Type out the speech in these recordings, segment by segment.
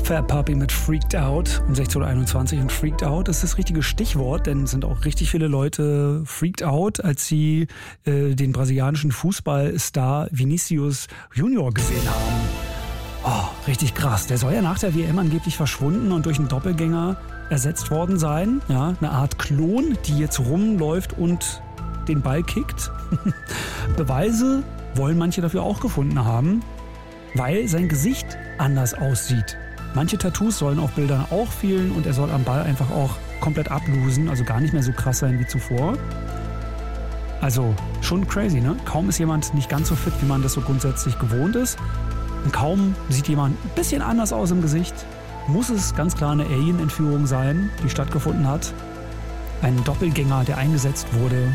Fat Puppy mit Freaked Out um 16:21 und Freaked Out ist das richtige Stichwort, denn es sind auch richtig viele Leute freaked out, als sie den brasilianischen Fußballstar Vinicius Junior gesehen haben. Oh, richtig krass. Der soll ja nach der WM angeblich verschwunden und durch einen Doppelgänger ersetzt worden sein. Ja, eine Art Klon, die jetzt rumläuft und den Ball kickt. Beweise wollen manche dafür auch gefunden haben, weil sein Gesicht anders aussieht. Manche Tattoos sollen auf Bildern auch fehlen und er soll am Ball einfach auch komplett ablosen, also gar nicht mehr so krass sein wie zuvor. Also schon crazy, ne? Kaum ist jemand nicht ganz so fit, wie man das so grundsätzlich gewohnt ist. Und kaum sieht jemand ein bisschen anders aus im Gesicht, muss es ganz klar eine Alien-Entführung sein, die stattgefunden hat. Ein Doppelgänger, der eingesetzt wurde.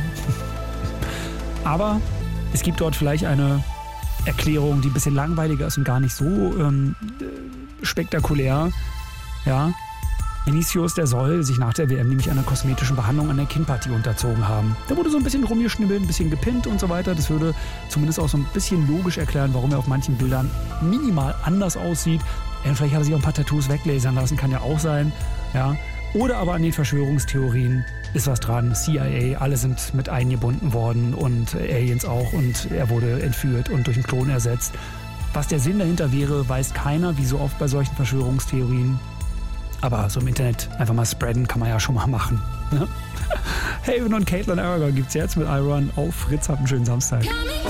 Aber es gibt dort vielleicht eine Erklärung, die ein bisschen langweiliger ist und gar nicht so spektakulär. Ja, Vinicius, der soll sich nach der WM nämlich einer kosmetischen Behandlung an der Kinnpartie unterzogen haben. Da wurde so ein bisschen rumgeschnibbelt, ein bisschen gepinnt und so weiter. Das würde zumindest auch so ein bisschen logisch erklären, warum er auf manchen Bildern minimal anders aussieht. Vielleicht hat er sich auch ein paar Tattoos weglasern lassen, kann ja auch sein. Ja. Oder aber an den Verschwörungstheorien ist was dran. CIA, alle sind mit eingebunden worden und Aliens auch und er wurde entführt und durch einen Klon ersetzt. Was der Sinn dahinter wäre, weiß keiner, wie so oft bei solchen Verschwörungstheorien. Aber so im Internet einfach mal spreaden kann man ja schon mal machen. Ne? Haven und Caitlin Aragorn gibt's jetzt mit Iron auf Fritz. Habt einen schönen Samstag.